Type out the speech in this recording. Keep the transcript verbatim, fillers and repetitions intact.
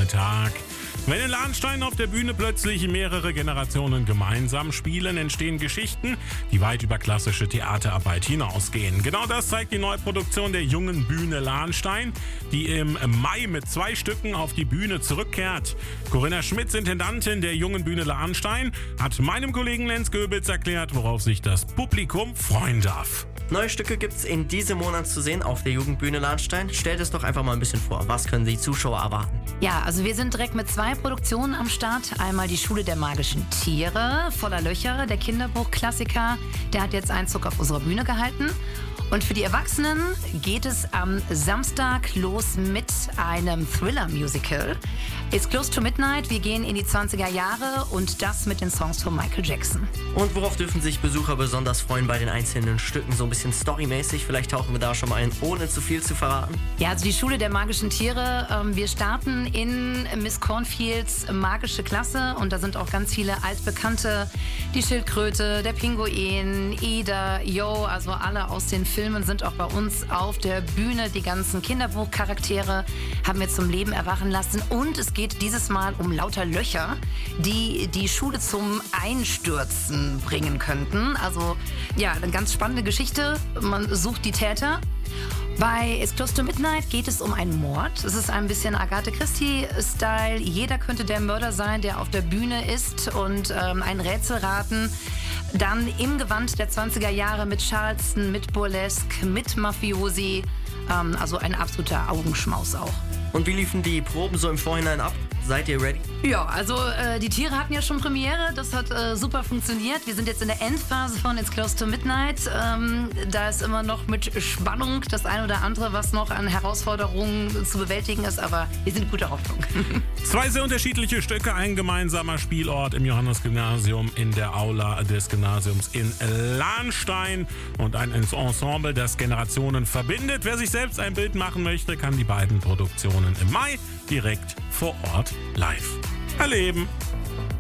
Nachmittag. Wenn in Lahnstein auf der Bühne plötzlich mehrere Generationen gemeinsam spielen, entstehen Geschichten, die weit über klassische Theaterarbeit hinausgehen. Genau das zeigt die neue Produktion der Jungen Bühne Lahnstein, die im Mai mit zwei Stücken auf die Bühne zurückkehrt. Corinna Schmitz, Intendantin der Jungen Bühne Lahnstein, hat meinem Kollegen Lenz Goebels erklärt, worauf sich das Publikum freuen darf. Neue Stücke gibt's in diesem Monat zu sehen auf der Jugendbühne Lahnstein. Stellt es doch einfach mal ein bisschen vor. Was können die Zuschauer erwarten? Ja, also wir sind direkt mit zwei Produktionen am Start. Einmal die Schule der magischen Tiere, voller Löcher, der Kinderbuchklassiker. Der hat jetzt Einzug auf unserer Bühne gehalten. Und für die Erwachsenen geht es am Samstag los mit einem Thriller-Musical. It's Close to Midnight. Wir gehen in die zwanziger Jahre und das mit den Songs von Michael Jackson. Und worauf dürfen sich Besucher besonders freuen bei den einzelnen Stücken? So ein bisschen storymäßig. Vielleicht tauchen wir da schon mal ein, ohne zu viel zu verraten. Ja, also die Schule der magischen Tiere. Ähm, wir starten in Miss Cornfields magische Klasse und da sind auch ganz viele altbekannte. Die Schildkröte, der Pinguin, Ida, Yo, also alle aus den Filmen sind auch bei uns auf der Bühne. Die ganzen Kinderbuchcharaktere haben wir zum Leben erwachen lassen. Und es geht dieses Mal um lauter Löcher, die die Schule zum Einstürzen bringen könnten. Also ja, eine ganz spannende Geschichte. Man sucht die Täter. Bei It's Close to Midnight geht es um einen Mord. Es ist ein bisschen Agatha Christie-Style. Jeder könnte der Mörder sein, der auf der Bühne ist und ähm, ein Rätsel raten. Dann im Gewand der zwanziger Jahre mit Charleston, mit Burlesque, mit Mafiosi. Ähm, also ein absoluter Augenschmaus auch. Und wie liefen die Proben so im Vorhinein ab? Seid ihr ready? Ja, also äh, die Tiere hatten ja schon Premiere, das hat äh, super funktioniert. Wir sind jetzt in der Endphase von It's Close to Midnight. Ähm, da ist immer noch mit Spannung das eine oder andere, was noch an Herausforderungen zu bewältigen ist, aber wir sind guter Hoffnung. Zwei sehr unterschiedliche Stücke, ein gemeinsamer Spielort im Johannes-Gymnasium in der Aula des Gymnasiums in Lahnstein und ein Ensemble, das Generationen verbindet. Wer sich selbst ein Bild machen möchte, kann die beiden Produktionen im Mai direkt vor Ort live erleben.